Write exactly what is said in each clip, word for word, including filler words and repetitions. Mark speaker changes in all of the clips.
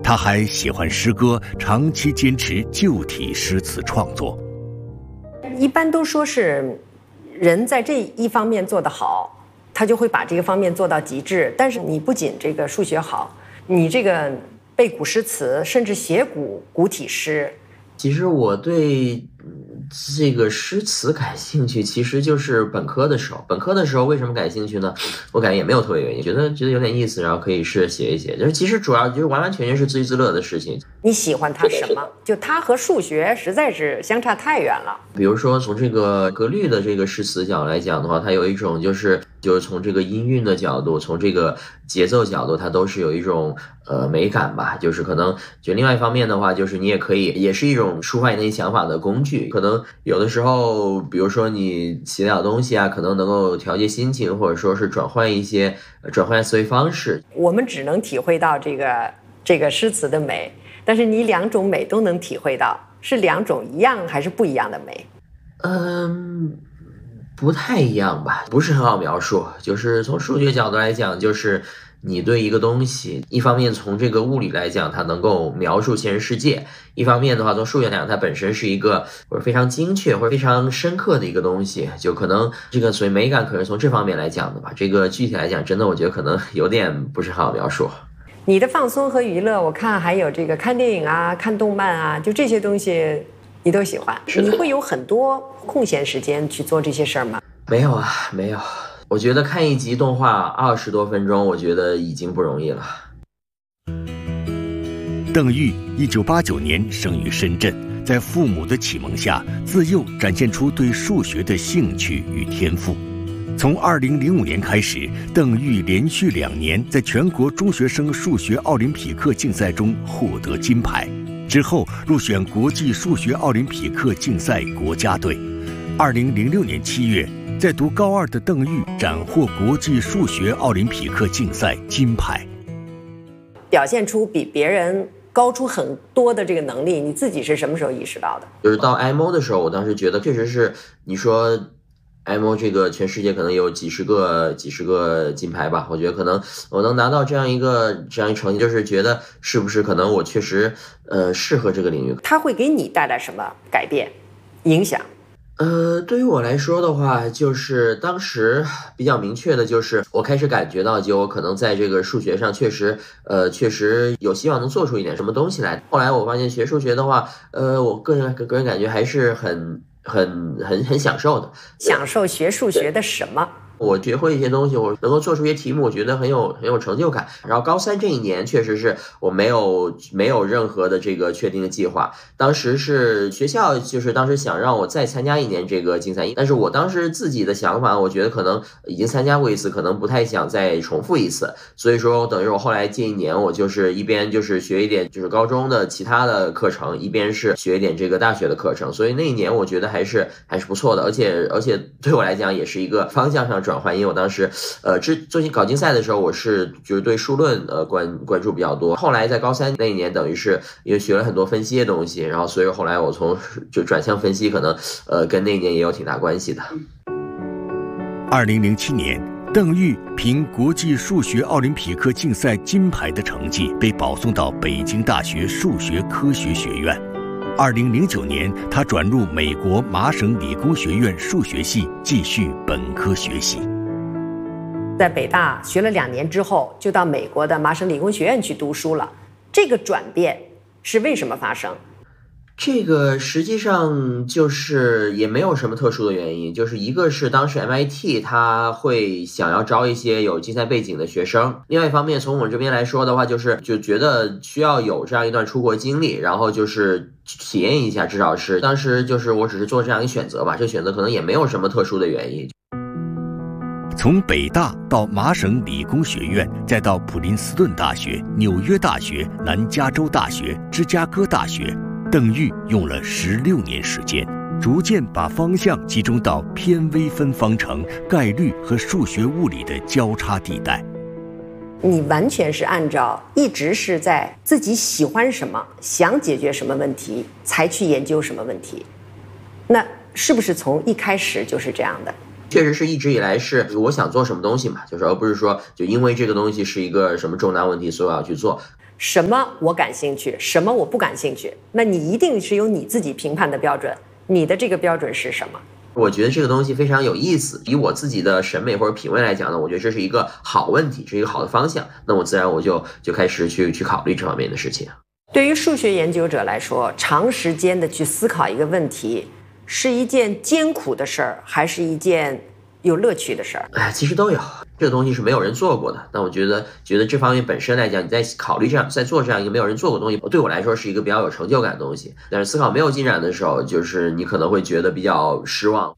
Speaker 1: 他还喜欢诗歌，长期坚持旧体诗词创作。
Speaker 2: 一般都说是人在这一方面做得好，他就会把这个方面做到极致。但是你不仅这个数学好，你这个背古诗词，甚至写古古体诗。
Speaker 3: 其实我对这个诗词感兴趣，其实就是本科的时候。本科的时候为什么感兴趣呢？我感觉也没有特别原因，觉得觉得有点意思，然后可以试着写一写。就是其实主要就是完完全全是自娱自乐的事情。
Speaker 2: 你喜欢它什么？就它和数学实在是相差太远了。
Speaker 3: 比如说从这个格律的这个诗词角来讲的话，它有一种就是就是从这个音韵的角度，从这个节奏角度，它都是有一种呃美感吧。就是可能就另外一方面的话，就是你也可以也是一种抒发你那些想法的工具。可能有的时候，比如说你写点东西啊，可能能够调节心情，或者说是转换一些转换思维方式。
Speaker 2: 我们只能体会到这个这个诗词的美，但是你两种美都能体会到，是两种一样还是不一样的美？
Speaker 3: 嗯，不太一样吧，不是很好描述。就是从数学角度来讲，就是你对一个东西，一方面从这个物理来讲，它能够描述现实世界；一方面的话，从数学来讲，它本身是一个或者非常精确或者非常深刻的一个东西。就可能这个所谓美感，可能从这方面来讲的吧。这个具体来讲，真的我觉得可能有点不是很好描述。
Speaker 2: 你的放松和娱乐，我看还有这个看电影啊、看动漫啊，就这些东西你都喜欢。你会有很多空闲时间去做这些事儿吗？
Speaker 3: 没有啊，没有。我觉得看一集动画二十多分钟，我觉得已经不容易了。
Speaker 1: 邓玉一九八九年生于深圳，在父母的启蒙下，自幼展现出对数学的兴趣与天赋。从二零零五年开始，邓玉连续两年在全国中学生数学奥林匹克竞赛中获得金牌，之后入选国际数学奥林匹克竞赛国家队。二零零六年七月，在读高二的邓玉斩获国际数学奥林匹克竞赛金牌，
Speaker 2: 表现出比别人高出很多的这个能力，你自己是什么时候意识到的？
Speaker 3: 就是到 I M O 的时候，我当时觉得确实是你说 I M O 这个全世界可能有几十个几十个金牌吧，我觉得可能我能拿到这样一个这样一成绩，就是觉得是不是可能我确实呃适合这个领域。
Speaker 2: 它会给你带来什么改变影响？
Speaker 3: 呃，对于我来说的话，就是当时比较明确的就是我开始感觉到，就我可能在这个数学上确实呃确实有希望能做出一点什么东西来。后来我发现学数学的话，呃我个人个人感觉还是很很很很享受的。
Speaker 2: 享受学数学的什么？
Speaker 3: 我学会一些东西，我能够做出一些题目，我觉得很有很有成就感。然后高三这一年确实是我没有没有任何的这个确定的计划，当时是学校就是当时想让我再参加一年这个竞赛，但是我当时自己的想法，我觉得可能已经参加过一次，可能不太想再重复一次，所以说等于我后来这一年我就是一边就是学一点就是高中的其他的课程，一边是学一点这个大学的课程，所以那一年我觉得还是还是不错的，而且而且对我来讲也是一个方向上转换，因为我当时呃之做进搞竞赛的时候，我是就是对数论呃关关注比较多，后来在高三那一年等于是因为学了很多分析的东西，然后所以后来我从就转向分析，可能呃跟那一年也有挺大关系的。
Speaker 1: 二零零七年，邓玉凭国际数学奥林匹克竞赛金牌的成绩被保送到北京大学数学科学学院。二零零九年，他转入美国麻省理工学院数学系继续本科学习。
Speaker 2: 在北大学了两年之后，就到美国的麻省理工学院去读书了。这个转变是为什么发生？
Speaker 3: 这个实际上就是也没有什么特殊的原因，就是一个是当时 M I T 他会想要招一些有竞赛背景的学生，另外一方面从我们这边来说的话，就是就觉得需要有这样一段出国经历，然后就是体验一下，至少是当时就是我只是做这样一个选择吧，这个选择可能也没有什么特殊的原因。
Speaker 1: 从北大到麻省理工学院，再到普林斯顿大学、纽约大学、南加州大学、芝加哥大学，邓玉用了十六年时间，逐渐把方向集中到偏微分方程、概率和数学物理的交叉地带。
Speaker 2: 你完全是按照一直是在自己喜欢什么、想解决什么问题才去研究什么问题，那是不是从一开始就是这样的？
Speaker 3: 确实是一直以来是我想做什么东西嘛，就是而不是说就因为这个东西是一个什么重大问题所以我要去做。
Speaker 2: 什么我感兴趣，什么我不感兴趣，那你一定是有你自己评判的标准，你的这个标准是什么？
Speaker 3: 我觉得这个东西非常有意思，以我自己的审美或者品味来讲呢，我觉得这是一个好问题，是一个好的方向，那我自然我就就开始去去考虑这方面的事情。
Speaker 2: 对于数学研究者来说，长时间的去思考一个问题是一件艰苦的事儿，还是一件有乐趣的事儿？
Speaker 3: 哎，其实都有，这个东西是没有人做过的。那我觉得，觉得这方面本身来讲，你在考虑这样，在做这样一个没有人做过的东西，对我来说是一个比较有成就感的东西。但是思考没有进展的时候，就是你可能会觉得比较失望。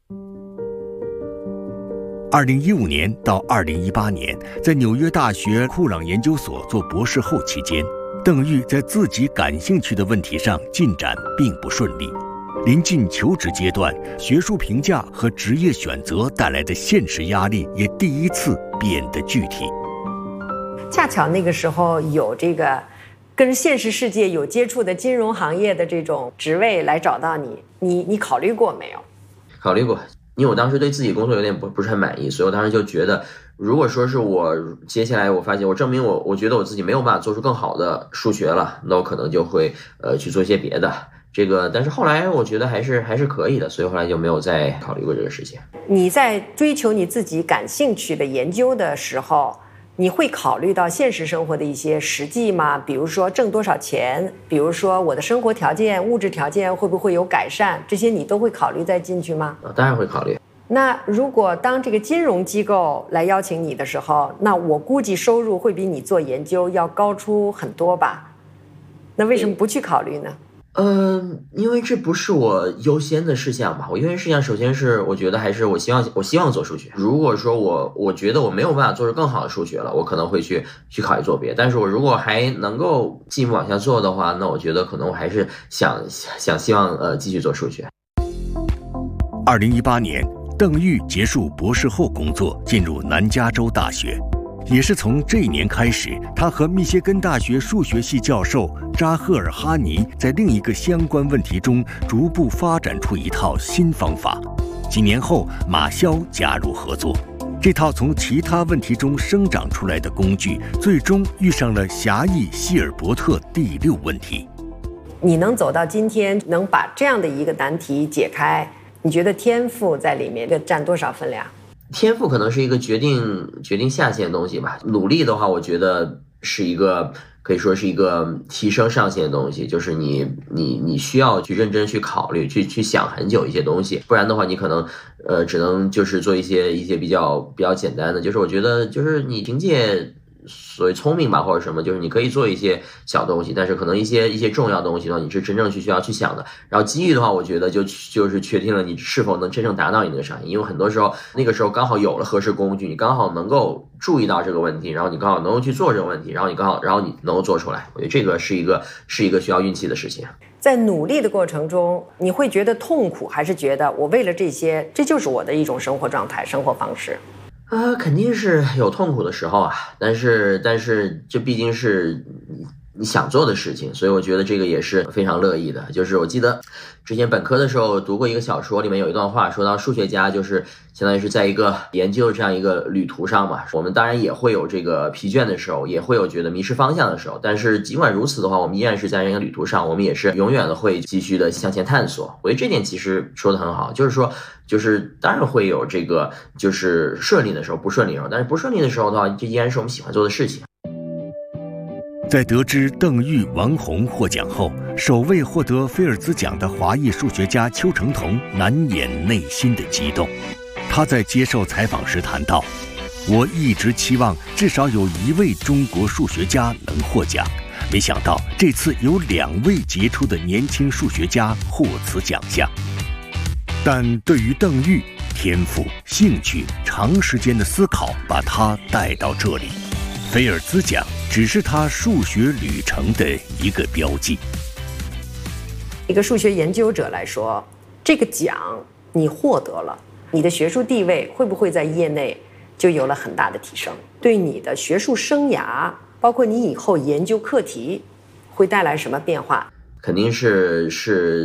Speaker 1: 二零一五年到二零一八年，在纽约大学库朗研究所做博士后期间，邓玉在自己感兴趣的问题上进展并不顺利。临近求职阶段，学术评价和职业选择带来的现实压力也第一次变得具体。
Speaker 2: 恰巧那个时候有这个跟现实世界有接触的金融行业的这种职位来找到你，你你考虑过没有？
Speaker 3: 考虑过，因为我当时对自己工作有点不不是很满意，所以我当时就觉得，如果说是我接下来我发现我证明我我觉得我自己没有办法做出更好的数学了，那我可能就会呃去做一些别的。这个，但是后来我觉得还是还是可以的，所以后来就没有再考虑过这个事情。
Speaker 2: 你在追求你自己感兴趣的研究的时候，你会考虑到现实生活的一些实际吗？比如说挣多少钱，比如说我的生活条件、物质条件会不会有改善，这些你都会考虑再进去吗？
Speaker 3: 啊，当然会考虑。
Speaker 2: 那如果当这个金融机构来邀请你的时候，那我估计收入会比你做研究要高出很多吧？那为什么不去考虑呢？
Speaker 3: 嗯，因为这不是我优先的事项吧。我优先事项首先是我觉得还是我希望我希望做数学。如果说我我觉得我没有办法做出更好的数学了，我可能会去去考虑做别的。但是我如果还能够进一步往下做的话，那我觉得可能我还是想想希望呃继续做数学。
Speaker 1: 二零一八年，邓玉结束博士后工作，进入南加州大学。也是从这一年开始，他和密歇根大学数学系教授扎赫尔哈尼在另一个相关问题中逐步发展出一套新方法。几年后，马肖加入合作，这套从其他问题中生长出来的工具，最终遇上了狭义希尔伯特第六问题。
Speaker 2: 你能走到今天，能把这样的一个难题解开，你觉得天赋在里面占多少分量？
Speaker 3: 天赋可能是一个决定决定下限的东西吧，努力的话，我觉得是一个可以说是一个提升上限的东西，就是你你你需要去认真去考虑，去去想很久一些东西，不然的话，你可能呃只能就是做一些一些比较比较简单的，就是我觉得就是你凭借所谓聪明吧或者什么，就是你可以做一些小东西，但是可能一些一些重要的东西呢，你是真正去需要去想的。然后机遇的话，我觉得就就是确定了你是否能真正达到你那个上限，因为很多时候那个时候刚好有了合适工具，你刚好能够注意到这个问题，然后你刚好能够去做这个问题，然后你刚好然后你能够做出来。我觉得这个是一个是一个需要运气的事情。
Speaker 2: 在努力的过程中，你会觉得痛苦，还是觉得我为了这些，这就是我的一种生活状态、生活方式？
Speaker 3: 呃，肯定是有痛苦的时候啊，但是但是这毕竟是你想做的事情，所以我觉得这个也是非常乐意的。就是我记得之前本科的时候读过一个小说，里面有一段话说到数学家就是相当于是在一个研究这样一个旅途上嘛，我们当然也会有这个疲倦的时候，也会有觉得迷失方向的时候，但是尽管如此的话，我们依然是在这个旅途上，我们也是永远的会继续的向前探索。我觉得这点其实说的很好，就是说就是当然会有这个就是顺利的时候，不顺利的时候，但是不顺利的时候的话，这依然是我们喜欢做的事情。
Speaker 1: 在得知邓玉、王宏获奖后，首位获得菲尔兹奖的华裔数学家邱成桐难掩内心的激动。他在接受采访时谈到：“我一直期望至少有一位中国数学家能获奖，没想到这次有两位杰出的年轻数学家获此奖项。”但对于邓玉，天赋、兴趣、长时间的思考把他带到这里。菲尔兹奖只是他数学旅程的一个标记。
Speaker 2: 一个数学研究者来说，这个奖你获得了，你的学术地位会不会在业内就有了很大的提升？对你的学术生涯，包括你以后研究课题，会带来什么变化？
Speaker 3: 肯定是是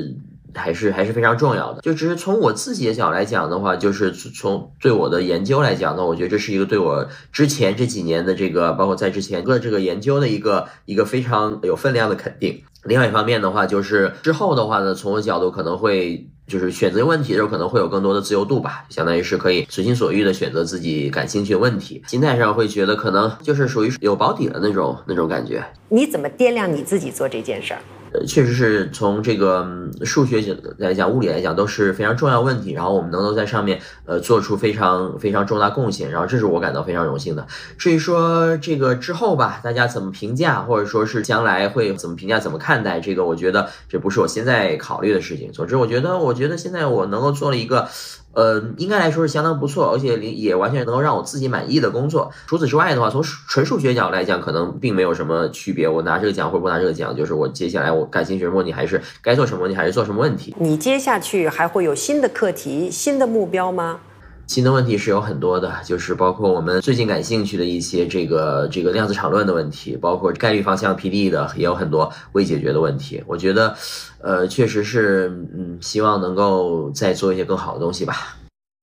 Speaker 3: 还是还是非常重要的。就只是从我自己的角度来讲的话，就是从对我的研究来讲呢，我觉得这是一个对我之前这几年的这个，包括在之前的这个研究的一个一个非常有分量的肯定。另外一方面的话，就是之后的话呢，从我角度可能会就是选择问题的时候可能会有更多的自由度吧，相当于是可以随心所欲的选择自己感兴趣的问题。心态上会觉得可能就是属于有保底的那种那种感觉。
Speaker 2: 你怎么掂量你自己做这件事儿？
Speaker 3: 呃，确实是从这个数学来讲、物理来讲都是非常重要问题，然后我们能够在上面呃做出非常非常重大贡献，然后这是我感到非常荣幸的。至于说这个之后吧，大家怎么评价，或者说是将来会怎么评价、怎么看待这个，我觉得这不是我现在考虑的事情。总之，我觉得，我觉得现在我能够做了一个。呃，应该来说是相当不错，而且也完全能够让我自己满意的工作。除此之外的话，从纯数学角度来讲，可能并没有什么区别。我拿这个奖或者不拿这个奖，就是我接下来我感兴趣什么问题，还是该做什么问题，还是做什么问题。
Speaker 2: 你接下去还会有新的课题、新的目标吗？
Speaker 3: 新的问题是有很多的，就是包括我们最近感兴趣的一些这个这个量子场论的问题，包括概率方向 P D 的，也有很多未解决的问题。我觉得，呃，确实是，嗯，希望能够再做一些更好的东西吧。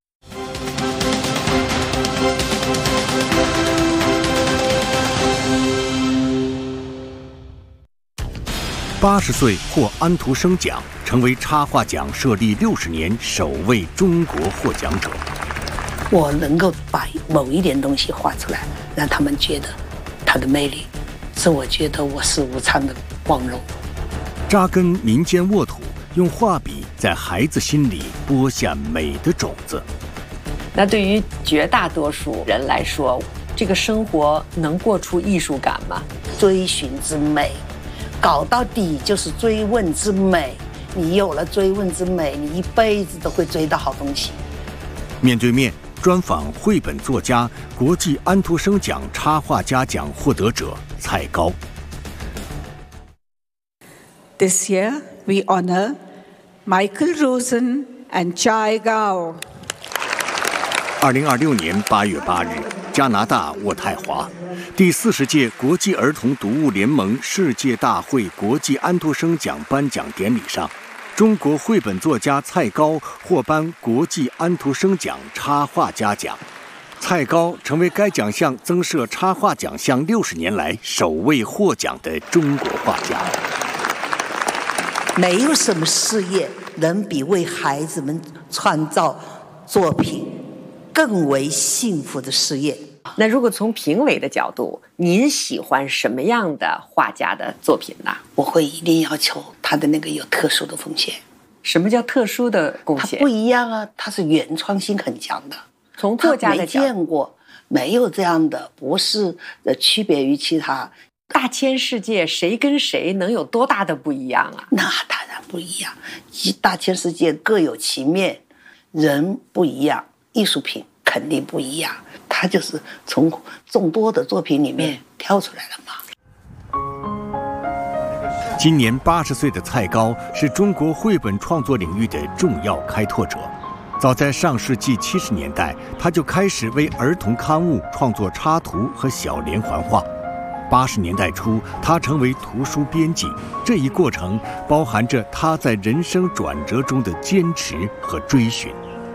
Speaker 1: 八十岁获安徒生奖，成为插画奖设立六十年首位中国获奖者。
Speaker 4: 我能够把某一点东西画出来，让他们觉得它的魅力，是我觉得我是无上的光荣。
Speaker 1: 扎根民间沃土，用画笔在孩子心里播下美的种子。
Speaker 2: 那对于绝大多数人来说，这个生活能过出艺术感吗？
Speaker 4: 追寻之美，搞到底就是追问之美。你有了追问之美，你一辈子都会追到好东西。
Speaker 1: 面对面专访绘本作家、国际安徒生奖插画家奖获得者蔡高。
Speaker 5: This year we honor Michael Rosen and Chai Gao。
Speaker 1: 二零二六年八月八日，加拿大渥太华，第四十届国际儿童读物联盟世界大会国际安徒生奖颁奖典礼上，中国绘本作家蔡高获颁国际安徒生奖插画家奖。蔡高成为该奖项增设插画奖项六十年来首位获奖的中国画家。
Speaker 4: 没有什么事业能比为孩子们创造作品更为幸福的事业。
Speaker 2: 那如果从评委的角度，您喜欢什么样的画家的作品呢？
Speaker 4: 我会一定要求他的那个有特殊的贡献。
Speaker 2: 什么叫特殊的贡献？
Speaker 4: 他不一样啊，他是原创性很强的。
Speaker 2: 从作家的角度，
Speaker 4: 没见过，没有这样的，不是呃区别于其他。
Speaker 2: 大千世界，谁跟谁能有多大的不一样啊？
Speaker 4: 那当然不一样，大千世界各有其面，人不一样，艺术品肯定不一样。他就是从众多的作品里面挑出来了嘛。
Speaker 1: 今年八十岁的蔡高是中国绘本创作领域的重要开拓者。早在上世纪七十年代，他就开始为儿童刊物创作插图和小连环画。八十年代初，他成为图书编辑，这一过程包含着他在人生转折中的坚持和追寻。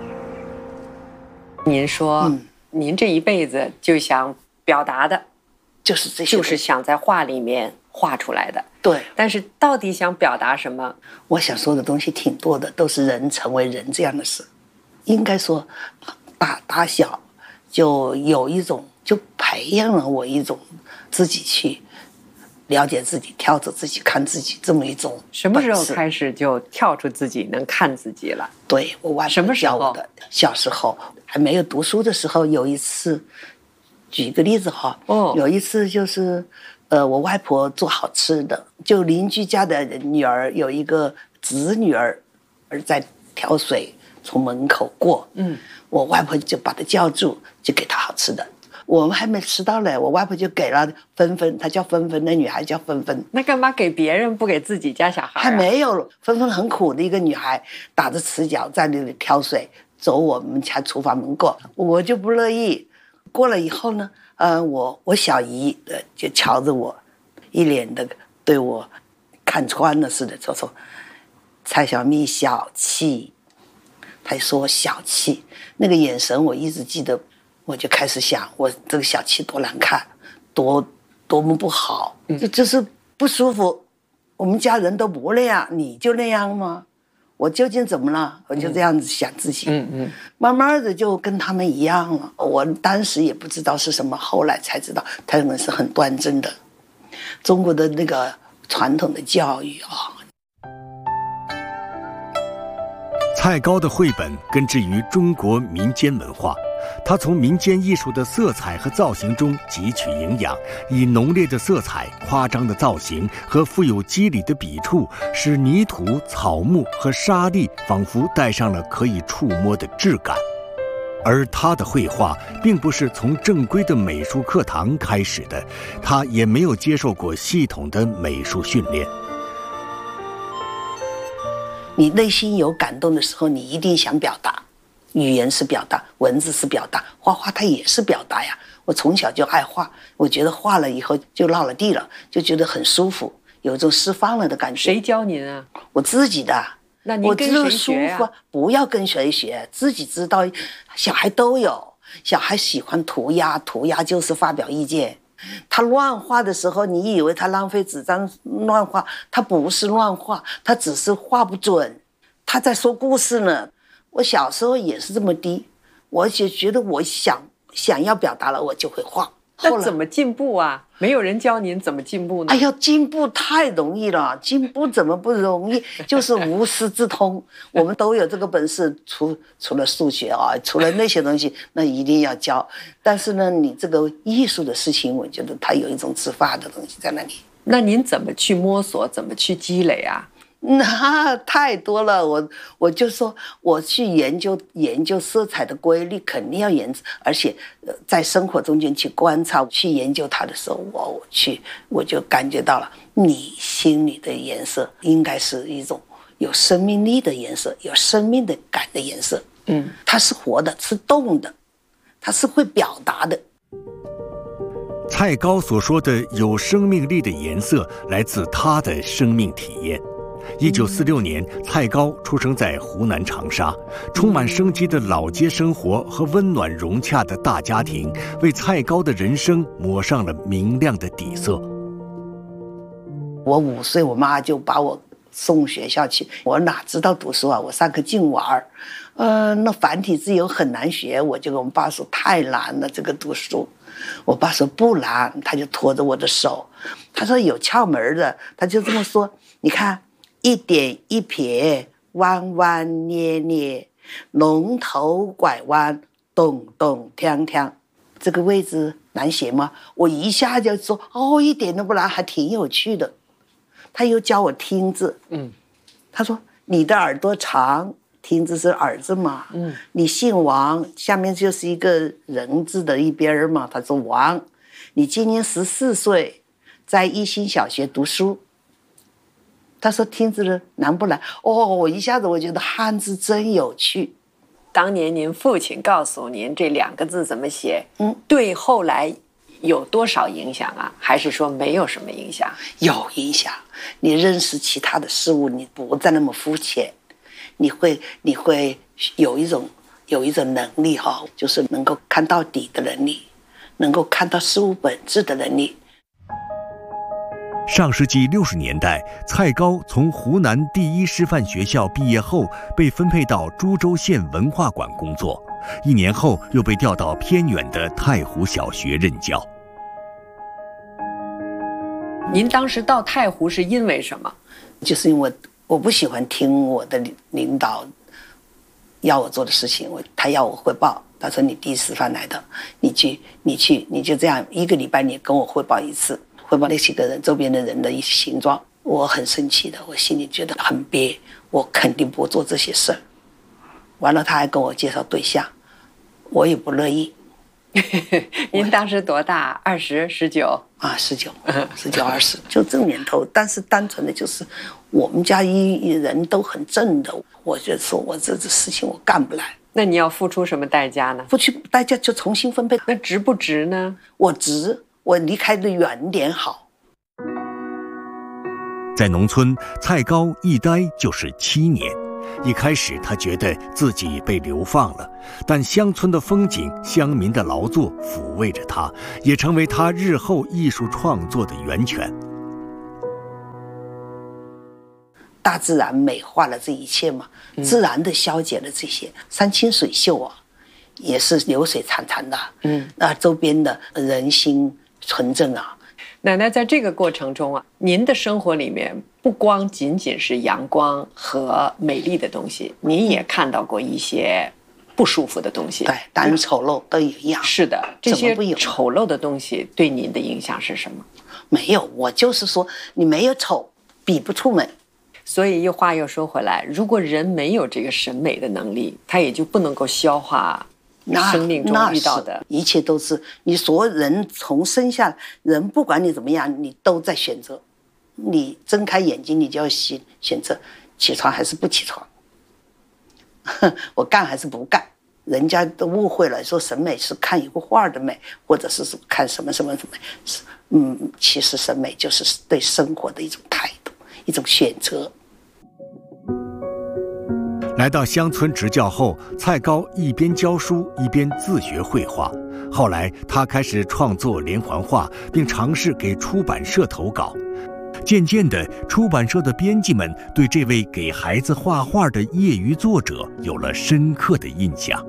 Speaker 2: 您说，嗯、您这一辈子就想表达的，
Speaker 4: 就是这些，
Speaker 2: 就是想在画里面画出来的。
Speaker 4: 对，
Speaker 2: 但是到底想表达什么？
Speaker 4: 我想说的东西挺多的，都是人成为人这样的事。应该说，打打小就有一种，就培养了我一种自己去了解自己、跳出自己、看自己这么一种。
Speaker 2: 什么时候开始就跳出自己能看自己了？
Speaker 4: 对，我外婆教我的。小时候还没有读书的时候，有一次，举一个例子哈，哦，有一次就是呃，我外婆做好吃的，就邻居家的女儿有一个侄女儿儿在挑水。从门口过，嗯，我外婆就把她叫住，就给她好吃的。我们还没吃到呢，我外婆就给了芬芬，她叫芬芬，那女孩叫芬芬。
Speaker 2: 那干嘛给别人不给自己家小孩、啊？
Speaker 4: 还没有，芬芬很苦的一个女孩，打着赤脚在那里挑水，走我们家厨房门过，我就不乐意。过了以后呢，呃，我我小姨呃就瞧着我，一脸的对我看穿了似的，就说：“ 蔡小蜜小气，他说我小气，那个眼神我一直记得，我就开始想，我这个小气多难看，多多么不好，这就是不舒服。我们家人都不那样，你就那样吗？我究竟怎么了？我就这样子想自己，嗯嗯，慢慢的就跟他们一样了。我当时也不知道是什么，后来才知道他们是很端正的，中国的那个传统的教育啊。
Speaker 1: 蔡高的绘本根植于中国民间文化，他从民间艺术的色彩和造型中汲取营养，以浓烈的色彩、夸张的造型和富有肌理的笔触，使泥土、草木和沙粒仿佛带上了可以触摸的质感。而他的绘画并不是从正规的美术课堂开始的，他也没有接受过系统的美术训练。
Speaker 4: 你内心有感动的时候，你一定想表达，语言是表达，文字是表达，画画它也是表达呀。我从小就爱画，我觉得画了以后就落了地了，就觉得很舒服，有一种释放了的感觉。
Speaker 2: 谁教您啊？
Speaker 4: 我自己的。
Speaker 2: 那您跟谁学啊？
Speaker 4: 不要跟谁学，自己知道。小孩都有，小孩喜欢涂鸦，涂鸦就是发表意见。他乱画的时候，你以为他浪费纸张乱画，他不是乱画，他只是画不准，他在说故事呢。我小时候也是这么低，我就觉得我想想要表达了，我就会画。
Speaker 2: 那怎么进步啊？没有人教您怎么进步呢？
Speaker 4: 哎呀，进步太容易了，进步怎么不容易？就是无师自通，我们都有这个本事。除除了数学啊，除了那些东西，那一定要教。但是呢，你这个艺术的事情，我觉得它有一种自发的东西在那里。
Speaker 2: 那您怎么去摸索？怎么去积累啊？
Speaker 4: 那太多了，我我就说我去研究研究色彩的规律，肯定要研究，而且呃在生活中间去观察，去研究它的时候，我我去我就感觉到了，你心里的颜色应该是一种有生命力的颜色，有生命的感的颜色，嗯，它是活的，是动的，它是会表达的。
Speaker 1: 蔡高所说的有生命力的颜色，来自他的生命体验。一九四六年，蔡高出生在湖南长沙，充满生机的老街生活和温暖融洽的大家庭，为蔡高的人生抹上了明亮的底色。
Speaker 4: 我五岁，我妈就把我送学校去，我哪知道读书啊？我上课净玩，呃，那繁体字又很难学，我就跟我爸说太难了，这个读书。我爸说不难，他就拖着我的手，他说有窍门的，他就这么说，你看。一点一撇，弯弯捏捏，龙头拐弯，咚咚锵锵。这个位置难写吗？我一下就说哦，一点都不难，还挺有趣的。他又教我听字，嗯，他说你的耳朵长，听字是耳字嘛，嗯，你姓王，下面就是一个人字的一边嘛。他说王，你今年十四岁，在一心小学读书。他说听字了难不难？哦，我一下子我觉得汉字真有趣。
Speaker 2: 当年您父亲告诉您这两个字怎么写，嗯，对后来有多少影响啊？还是说没有什么影响？
Speaker 4: 有影响。你认识其他的事物，你不再那么肤浅，你会你会有一种有一种能力哈，就是能够看到底的能力，能够看到事物本质的能力。
Speaker 1: 上世纪六十年代，蔡高从湖南第一师范学校毕业后，被分配到株洲县文化馆工作。一年后，又被调到偏远的太湖小学任教。
Speaker 2: 您当时到太湖是因为什么？
Speaker 4: 就是因为我不喜欢听我的领导要我做的事情，我他要我汇报，他说你第一师范来的，你去你去你就这样一个礼拜你跟我汇报一次。汇报那几个人周边的人的形状，我很生气的，我心里觉得很憋，我肯定不做这些事儿。完了他还跟我介绍对象，我也不乐意。
Speaker 2: 您当时多大？二十、十九
Speaker 4: 啊，十九、十九、二十，就这年头。但是单纯的就是我们家一人都很正的，我就说我这这事情我干不来。
Speaker 2: 那你要付出什么代价呢？
Speaker 4: 付出代价就重新分配。
Speaker 2: 那值不值呢？
Speaker 4: 我值。我离开的远点好。
Speaker 1: 在农村，蔡高一待就是七年。一开始他觉得自己被流放了，但乡村的风景、乡民的劳作抚慰着他，也成为他日后艺术创作的源泉。
Speaker 4: 大自然美化了这一切嘛，自然的消解了这些。山清水秀啊，也是流水潺潺的。嗯，那周边的人心纯正啊。
Speaker 2: 奶奶在这个过程中啊，您的生活里面不光仅仅是阳光和美丽的东西，您也看到过一些不舒服的东西。
Speaker 4: 对，当然丑陋都一样。
Speaker 2: 是的，这些丑陋的东西对您的影响是什么？
Speaker 4: 没有，我就是说，你没有丑，比不出美。
Speaker 2: 所以又话又说回来，如果人没有这个审美的能力，他也就不能够消化生命中遇到的
Speaker 4: 一切。都是你所有人从生下人，不管你怎么样，你都在选择。你睁开眼睛，你就要选选择起床还是不起床，我干还是不干。人家都误会了，说审美是看一个画的美，或者是看什么什么什么。嗯，其实审美就是对生活的一种态度，一种选择。
Speaker 1: 来到乡村执教后，蔡高一边教书一边自学绘画。后来他开始创作连环画，并尝试给出版社投稿。渐渐的，出版社的编辑们对这位给孩子画画的业余作者有了深刻的印象。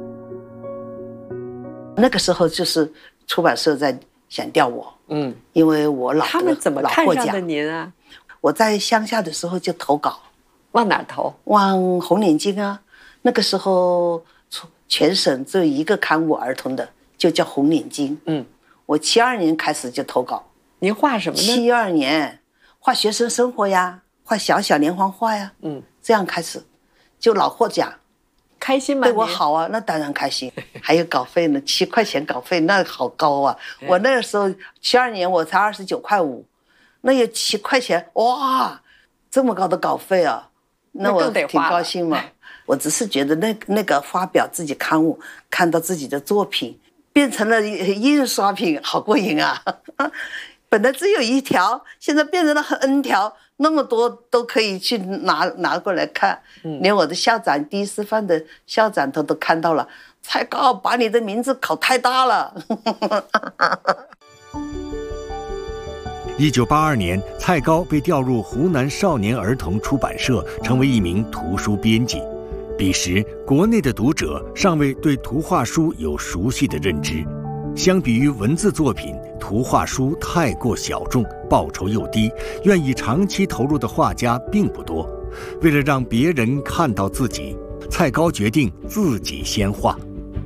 Speaker 4: 那个时候就是出版社在想调我，嗯，因为我老
Speaker 2: 他们怎么看上的您啊？
Speaker 4: 我在乡下的时候就投稿。
Speaker 2: 往哪投？
Speaker 4: 往红领巾啊！那个时候全省只有一个刊物儿童的，就叫红领巾。嗯，我七二年开始就投稿。
Speaker 2: 您画什么呢？
Speaker 4: 七二年画学生生活呀，画小小连环画呀。嗯，这样开始就老获奖，
Speaker 2: 开心吗？
Speaker 4: 对我好啊，那当然开心。还有稿费呢，七块钱稿费那好高啊！我那个时候七二年我才二十九块五，那有七块钱哇，这么高的稿费啊！那我挺高兴嘛。我只是觉得那那个发表自己刊物，看到自己的作品变成了印刷品，好过瘾啊！本来只有一条，现在变成了 N 条，那么多都可以去拿拿过来看。嗯、连我的校长，第一师范的校长他都看到了。蔡高，把你的名字考太大了。
Speaker 1: 一九八二年，蔡高被调入湖南少年儿童出版社，成为一名图书编辑。彼时，国内的读者尚未对图画书有熟悉的认知。相比于文字作品，图画书太过小众，报酬又低，愿意长期投入的画家并不多。为了让别人看到自己，蔡高决定自己先画。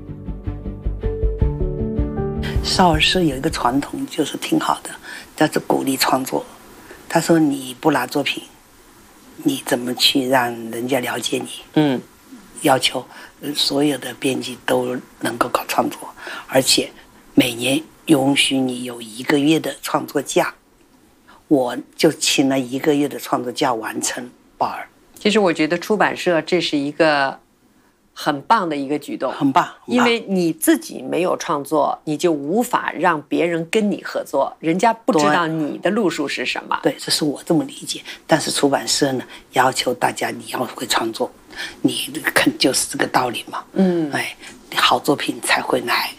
Speaker 4: 少儿社有一个传统，就是挺好的，叫做鼓励创作。他说你不拿作品，你怎么去让人家了解你？嗯，要求所有的编辑都能够搞创作，而且每年允许你有一个月的创作假。我就请了一个月的创作假完成报儿。
Speaker 2: 其实我觉得出版社这是一个很棒的一个举动，
Speaker 4: 很棒，很棒，
Speaker 2: 因为你自己没有创作，你就无法让别人跟你合作，人家不知道你的路数是什么。
Speaker 4: 对，这是我这么理解。但是出版社呢，要求大家你要会创作，你肯就是这个道理嘛。嗯，哎，好作品才会来。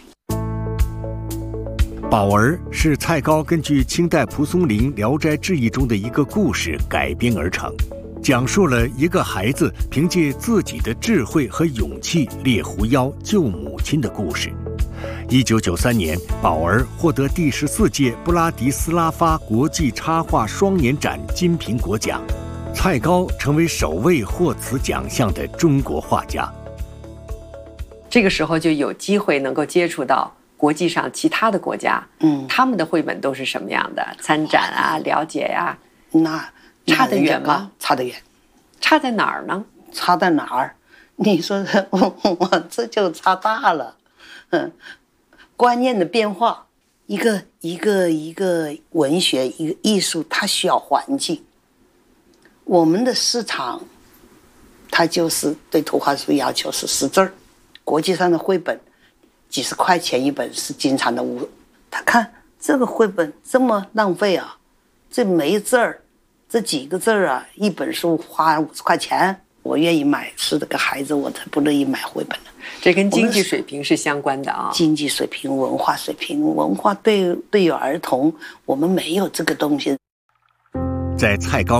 Speaker 1: 宝儿是蔡高根据清代蒲松龄《聊斋志异》中的一个故事改编而成。讲述了一个孩子凭借自己的智慧和勇气猎狐妖救母亲的故事。一九九三年，宝儿获得第十四届布拉迪斯拉发国际插画双年展金苹果奖，蔡高成为首位获此奖项的中国画家。
Speaker 2: 这个时候就有机会能够接触到国际上其他的国家，嗯，他们的绘本都是什么样的？参展啊，了解呀、
Speaker 4: 啊，那。
Speaker 2: 差得远吗？
Speaker 4: 差得远。
Speaker 2: 差在哪儿呢？
Speaker 4: 差在哪儿？你说我我这就差大了。嗯，观念的变化，一个一个一个文学，一个艺术，它需要环境。我们的市场，它就是对图画书要求是识字儿，国际上的绘本几十块钱一本是经常的误。他看这个绘本这么浪费啊，这没字儿。 这几个字啊，一本书花五十块钱，我愿意买，是这个孩子我才不乐意买绘本的。
Speaker 2: 这跟经济水平是相关的啊，
Speaker 4: 经济水平、文化水平，文化对对于儿童，我们没有这个东西。
Speaker 1: 在蔡高